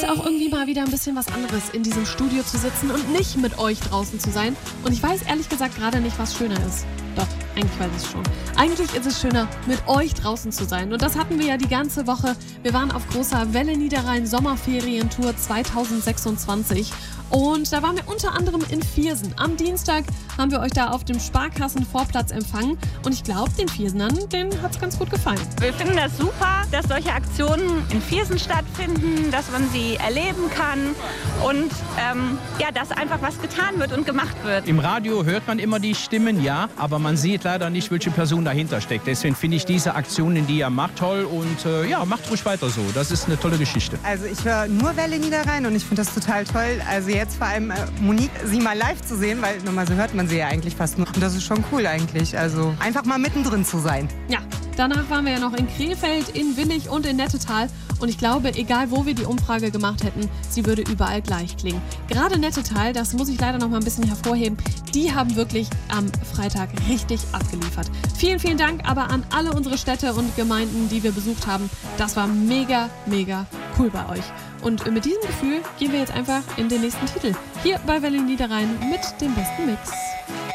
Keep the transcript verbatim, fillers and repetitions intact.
auch irgendwie mal wieder ein bisschen was anderes, in diesem Studio zu sitzen und nicht mit euch draußen zu sein. Und ich weiß ehrlich gesagt gerade nicht, was schöner ist. Doch, eigentlich weiß ich es schon. Eigentlich ist es schöner, mit euch draußen zu sein. Und das hatten wir ja die ganze Woche. Wir waren auf großer Welle Niederrhein Sommerferientour zweitausendsechsundzwanzig. Und da waren wir unter anderem in Viersen. Am Dienstag haben wir euch da auf dem Sparkassenvorplatz empfangen. Und ich glaube, den Viersenern, denen hat es ganz gut gefallen. Wir finden das super, dass solche Aktionen in Viersen stattfinden, dass man sie erleben kann und ähm, ja, dass einfach was getan wird und gemacht wird. Im Radio hört man immer die Stimmen, ja, aber man sieht leider nicht, welche Person dahinter steckt. Deswegen finde ich diese Aktionen, die ihr macht, toll und äh, ja, macht ruhig weiter so. Das ist eine tolle Geschichte. Also ich höre nur Welle Niederrhein und ich finde das total toll. Also jetzt vor allem äh, Monique, sie mal live zu sehen, weil normalerweise hört man sie ja eigentlich fast nur. Und das ist schon cool eigentlich. Also einfach mal mittendrin zu sein. Ja, danach waren wir ja noch in Krefeld, in Willich und in Nettetal. Und ich glaube, egal wo wir die Umfrage gemacht hätten, sie würde überall gleich klingen. Gerade Nettetal, das muss ich leider noch mal ein bisschen hervorheben, die haben wirklich am Freitag richtig abgeliefert. Vielen, vielen Dank aber an alle unsere Städte und Gemeinden, die wir besucht haben. Das war mega, mega cool bei euch. Und mit diesem Gefühl gehen wir jetzt einfach in den nächsten Titel. Hier bei Welle Niederrhein mit dem besten Mix.